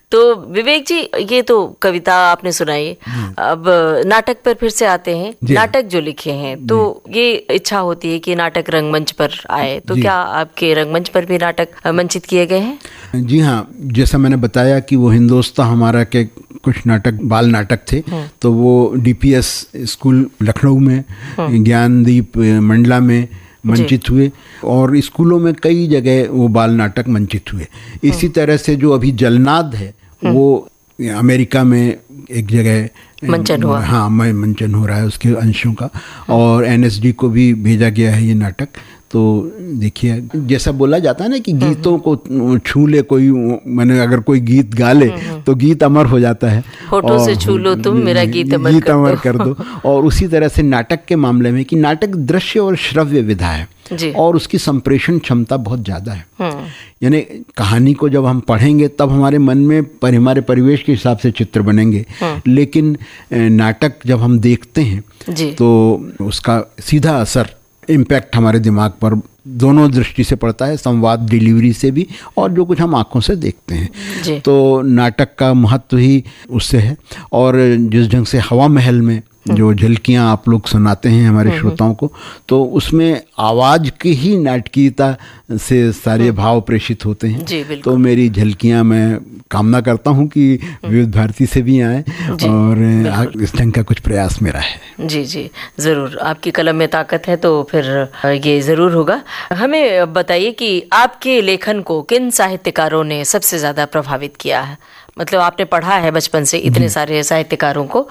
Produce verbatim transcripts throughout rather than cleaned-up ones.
तो विवेक जी, ये तो कविता आपने सुनाई, अब नाटक पर फिर से आते हैं। नाटक जो लिखे हैं तो ये इच्छा होती है कि नाटक रंगमंच पर आए, तो क्या आपके रंगमंच पर भी नाटक मंचित किए गए हैं? जी हाँ, जैसा मैंने बताया कि वो हिंदोस्तां हमारा के कुछ नाटक बाल नाटक थे, तो वो डीपीएस स्कूल लखनऊ में, ज्ञानदीप मंडला में मंचित हुए और स्कूलों में कई जगह वो बाल नाटक मंचित हुए। इसी तरह से जो अभी जलनाद है वो अमेरिका में एक जगह मंचन हुआ। हाँ, मंचन हो रहा है उसके अंशों का, और एनएसडी को भी भेजा गया है ये नाटक। तो देखिए, जैसा बोला जाता है ना कि गीतों को छू ले कोई, मैंने अगर कोई गीत गा ले तो गीत अमर हो जाता है, होठों से छू लो तुम मेरा गीत अमर गीत कर अमर दो। कर दो। और उसी तरह से नाटक के मामले में कि नाटक दृश्य और श्रव्य विधा है और उसकी संप्रेषण क्षमता बहुत ज़्यादा है। यानी कहानी को जब हम पढ़ेंगे तब हमारे मन में पर हमारे परिवेश के हिसाब से चित्र बनेंगे, लेकिन नाटक जब हम देखते हैं तो उसका सीधा असर, इम्पैक्ट हमारे दिमाग पर दोनों दृष्टि से पड़ता है, संवाद डिलीवरी से भी और जो कुछ हम आंखों से देखते हैं। तो नाटक का महत्व ही उससे है। और जिस ढंग से हवा महल में जो झलकियाँ आप लोग सुनाते हैं हमारे श्रोताओं को, तो उसमें आवाज़ की ही नाटकीयता से सारे भाव प्रेषित होते हैं। तो मेरी झलकियाँ मैं कामना करता हूँ कि विविध भारती से भी आए और इस ढंग का कुछ प्रयास मेरा है। जी जी ज़रूर, आपकी कलम में ताकत है तो फिर ये ज़रूर होगा। हमें बताइए कि आपके लेखन को किन साहित्यकारों ने सबसे ज़्यादा प्रभावित किया है? मतलब आपने पढ़ा है बचपन से इतने सारे साहित्यकारों को,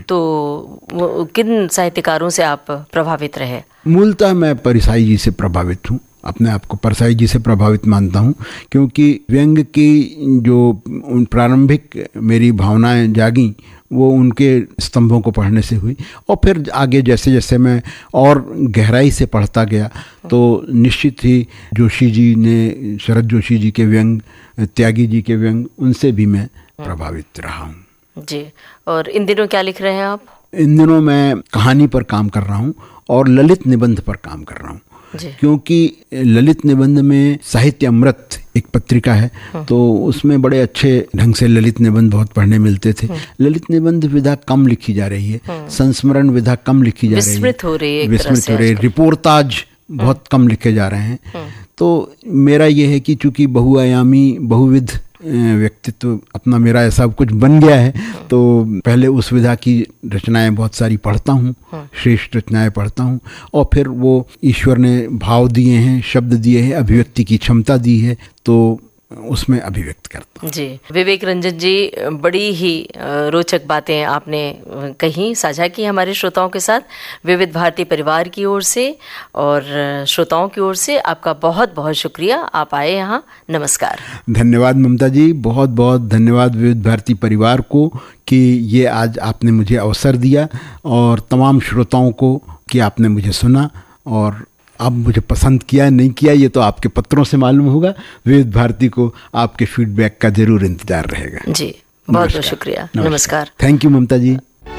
तो किन साहित्यकारों से आप प्रभावित रहे? मूलतः मैं परिसाई जी से प्रभावित हूँ, अपने आप को परसाई जी से प्रभावित मानता हूँ, क्योंकि व्यंग की जो प्रारंभिक मेरी भावनाएं जागी वो उनके स्तंभों को पढ़ने से हुई। और फिर आगे जैसे जैसे मैं और गहराई से पढ़ता गया तो निश्चित ही जोशी जी ने, शरद जोशी जी के व्यंग, त्यागी जी के व्यंग, उनसे भी मैं प्रभावित रहा हूँ। जी, और इन दिनों क्या लिख रहे हैं आप? इन दिनों मैं कहानी पर काम कर रहा हूँ और ललित निबंध पर काम कर रहा हूँ, क्योंकि ललित निबंध में साहित्य अमृत एक पत्रिका है, तो उसमें बड़े अच्छे ढंग से ललित निबंध बहुत पढ़ने मिलते थे। ललित निबंध विधा कम लिखी जा रही है, संस्मरण विधा कम लिखी जा रही है, विस्मृत हो रही है, विस्मृत हो रही है, रिपोर्टाज बहुत कम लिखे जा रहे हैं। तो मेरा ये है कि चूंकि बहुआयामी बहुविध व्यक्तित्व अपना मेरा ऐसा कुछ बन गया है, तो पहले उस विधा की रचनाएं बहुत सारी पढ़ता हूँ, श्रेष्ठ रचनाएं पढ़ता हूँ, और फिर वो ईश्वर ने भाव दिए हैं, शब्द दिए हैं, अभिव्यक्ति की क्षमता दी है, तो उसमें अभिव्यक्त करता हूँ। जी, विवेक रंजन जी, बड़ी ही रोचक बातें आपने कही, साझा की हमारे श्रोताओं के साथ। विविध भारती परिवार की ओर से और श्रोताओं की ओर से आपका बहुत बहुत शुक्रिया, आप आए यहाँ। नमस्कार। धन्यवाद ममता जी, बहुत बहुत धन्यवाद विविध भारती परिवार को कि ये आज आपने मुझे अवसर दिया, और तमाम श्रोताओं को कि आपने मुझे सुना और अब मुझे पसंद किया नहीं किया ये तो आपके पत्रों से मालूम होगा। विविध भारती को आपके फीडबैक का जरूर इंतजार रहेगा। जी, बहुत बहुत शुक्रिया। नमस्कार। थैंक यू ममता जी।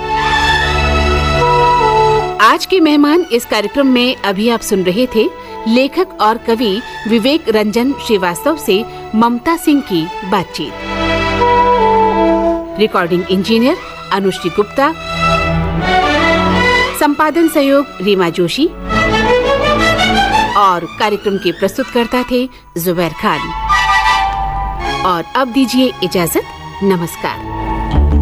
आज के मेहमान इस कार्यक्रम में अभी आप सुन रहे थे लेखक और कवि विवेक रंजन श्रीवास्तव से ममता सिंह की बातचीत। रिकॉर्डिंग इंजीनियर अनुश्री गुप्ता, संपादन सहयोग रीमा जोशी और कार्यक्रम के प्रस्तुतकर्ता थे जुबैर खान। और अब दीजिए इजाजत, नमस्कार।